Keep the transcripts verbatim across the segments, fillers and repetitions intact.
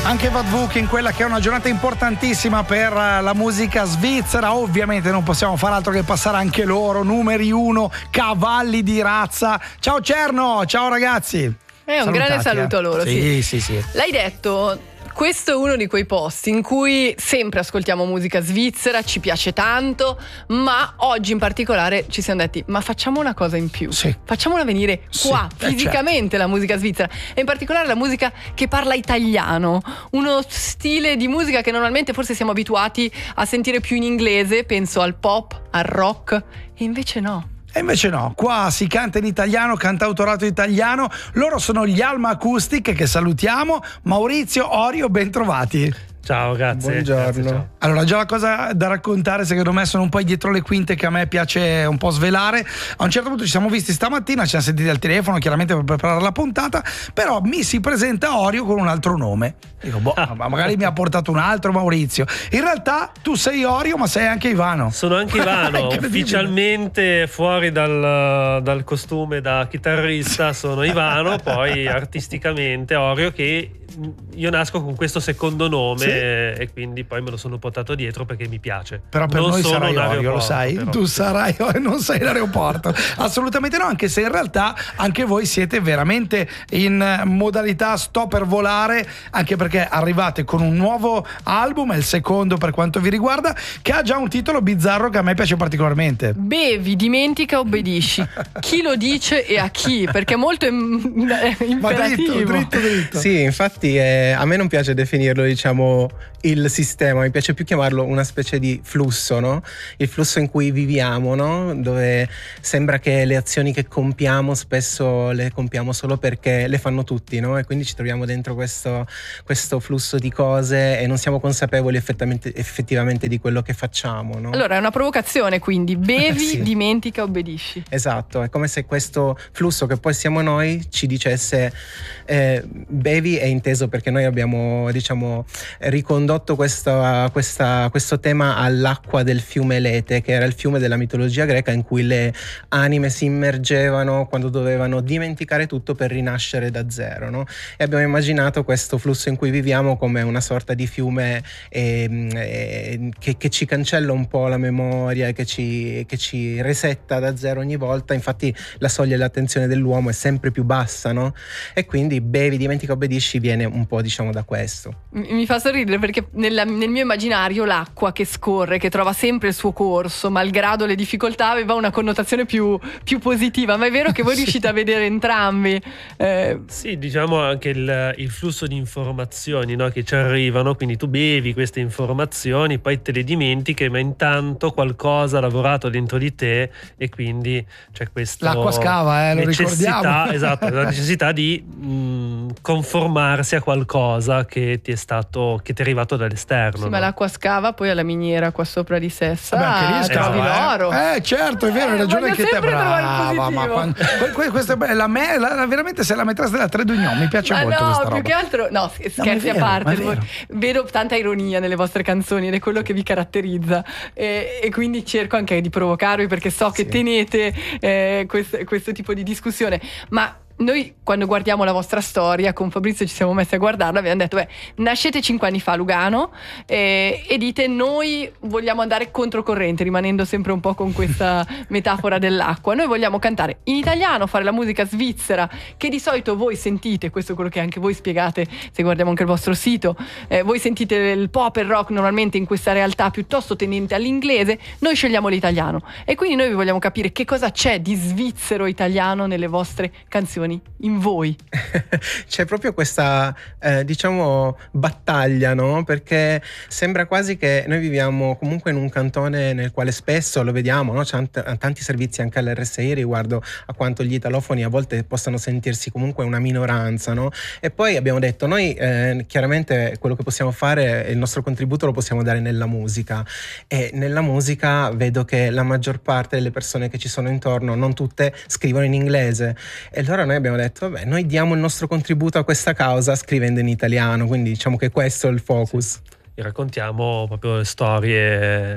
Anche Vadvuk in quella che è una giornata importantissima per la musica svizzera. Ovviamente non possiamo fare altro che passare anche loro, numeri uno, cavalli di razza. Ciao Cerno, ciao ragazzi. È un Salutati, grande saluto eh. a loro. Sì, sì. sì, sì. L'hai detto. Questo è uno di quei posti in cui sempre ascoltiamo musica svizzera, ci piace tanto, ma oggi in particolare ci siamo detti: ma facciamo una cosa in più, sì. facciamola venire qua, sì, fisicamente, eh, certo. la musica svizzera, e in particolare la musica che parla italiano, uno stile di musica che normalmente forse siamo abituati a sentire più in inglese, penso al pop, al rock, e invece no. E invece no, qua si canta in italiano, cantautorato italiano. Loro sono gli Alma Acoustic, che salutiamo. Maurizio, Orio, ben trovati. Ciao, grazie. Buongiorno. Grazie, ciao. Allora, già la cosa da raccontare, secondo me, sono un po' dietro le quinte che a me piace un po' svelare. A un certo punto ci siamo visti stamattina, ci siamo sentiti al telefono, chiaramente per preparare la puntata, però mi si presenta Orio con un altro nome. Dico, boh, ma magari mi ha portato un altro Maurizio. In realtà tu sei Orio, ma sei anche Ivano. Sono anche Ivano, ufficialmente fuori dal, dal costume da chitarrista sono Ivano, poi artisticamente Orio, che io nasco con questo secondo nome, sì? E quindi poi me lo sono portato dietro perché mi piace. Però per non noi sono sarai Orio, lo sai? Però. Tu sarai Orio, non sei l'aeroporto. Assolutamente no, anche se in realtà anche voi siete veramente in modalità sto per volare, anche perché arrivate con un nuovo album, è il secondo per quanto vi riguarda, che ha già un titolo bizzarro che a me piace particolarmente. Bevi, dimentica, obbedisci. Chi lo dice e a chi? Perché è molto imperativo. Ma dritto, dritto, dritto. Sì, infatti eh, a me non piace definirlo, diciamo, il sistema, mi piace più chiamarlo una specie di flusso, no? Il flusso in cui viviamo, no? Dove sembra che le azioni che compiamo spesso le compiamo solo perché le fanno tutti, no? E quindi ci troviamo dentro questo, questo flusso di cose e non siamo consapevoli effettivamente, effettivamente di quello che facciamo, no? Allora è una provocazione, quindi bevi, sì. dimentica, obbedisci. Esatto, è come se questo flusso che poi siamo noi ci dicesse eh, bevi, è inteso perché noi abbiamo, diciamo, ricondotto questa, questa, questo tema all'acqua del fiume Lete, che era il fiume della mitologia greca in cui le anime si immergevano quando dovevano dimenticare tutto per rinascere da zero, no? E abbiamo immaginato questo flusso in cui viviamo come una sorta di fiume eh, eh, che, che ci cancella un po' la memoria, che ci, che ci resetta da zero ogni volta. Infatti la soglia dell'attenzione dell'uomo è sempre più bassa, no? E quindi bevi, dimentica, obbedisci viene un po', diciamo, da questo. Mi, mi fa sorridere perché nella, nel mio immaginario l'acqua che scorre, che trova sempre il suo corso malgrado le difficoltà, aveva una connotazione più, più positiva. Ma è vero che voi sì. riuscite a vedere entrambi? Eh... Sì, diciamo anche il, il flusso di informazioni, no, che ci arrivano, quindi tu bevi queste informazioni, poi te le dimentichi, ma intanto qualcosa ha lavorato dentro di te e quindi c'è questa l'acqua scava, eh, lo necessità, ricordiamo. esatto, la necessità di mh, conformarsi a qualcosa che ti è stato, che ti è arrivato dall'esterno. Sì, no? ma l'acqua scava, poi alla miniera qua sopra di Sessa. Vabbè, anche lì trovi scava, l'oro. Eh, eh certo, è vero, hai ragione voglio anche te, sempre trovare il brava. Ma positivo. quando, que- que- questa è bella, me, la, la, veramente sei la maîtresse della tre d'Union, mi piace Ma molto no, questa più roba. che altro, no, scherzi No, a vero, parte, vedo tanta ironia nelle vostre canzoni ed è quello che vi caratterizza, e, e quindi cerco anche di provocarvi perché so che sì. tenete eh, questo, questo tipo di discussione. Ma noi quando guardiamo la vostra storia con Fabrizio ci siamo messi a guardarla, abbiamo detto beh, nascete cinque anni fa a Lugano eh, e dite noi vogliamo andare controcorrente, rimanendo sempre un po' con questa metafora dell'acqua. Noi vogliamo cantare in italiano, fare la musica svizzera che di solito voi sentite, questo è quello che anche voi spiegate se guardiamo anche il vostro sito, eh, voi sentite il pop e il rock normalmente in questa realtà piuttosto tendente all'inglese, noi scegliamo l'italiano e quindi noi vi vogliamo capire che cosa c'è di svizzero italiano nelle vostre canzoni, in voi. C'è proprio questa eh, diciamo battaglia, no? Perché sembra quasi che noi viviamo comunque in un cantone nel quale spesso lo vediamo, no? C'è t- tanti servizi anche all'R S I riguardo a quanto gli italofoni a volte possano sentirsi comunque una minoranza, no? E poi abbiamo detto noi eh, chiaramente quello che possiamo fare, il nostro contributo lo possiamo dare nella musica, e nella musica vedo che la maggior parte delle persone che ci sono intorno, non tutte, scrivono in inglese, e allora noi abbiamo detto vabbè, noi diamo il nostro contributo a questa causa scrivendo in italiano, quindi diciamo che questo è il focus. Sì. E raccontiamo proprio storie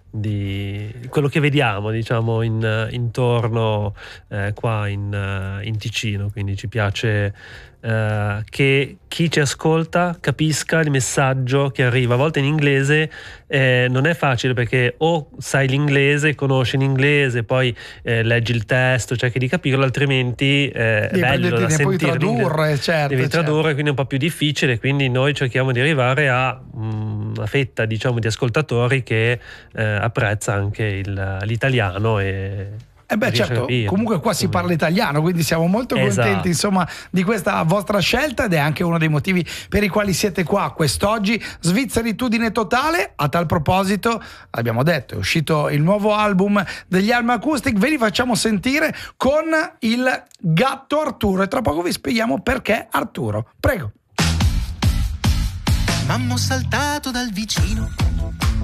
di quello che vediamo, diciamo, in, intorno eh, qua in, in Ticino. Quindi ci piace eh, che chi ci ascolta capisca il messaggio che arriva. A volte in inglese eh, non è facile, perché o sai l'inglese, conosci l'inglese, poi eh, leggi il testo, cerchi di capirlo, altrimenti eh, è bello da sentire, puoi tradurre, certo, devi certo. tradurre, quindi è un po' più difficile. Quindi noi cerchiamo di arrivare a mh, una fetta, diciamo, di ascoltatori che eh, apprezza anche il, l'italiano e Eh beh, certo, comunque qua si parla italiano, quindi siamo molto contenti, esatto, insomma, di questa vostra scelta, ed è anche uno dei motivi per i quali siete qua quest'oggi. Svizzeritude totale. A tal proposito, abbiamo detto, è uscito il nuovo album degli Alma Acoustic, ve li facciamo sentire con il gatto Arturo e tra poco vi spieghiamo perché Arturo. Prego. Mamma, ho saltato dal vicino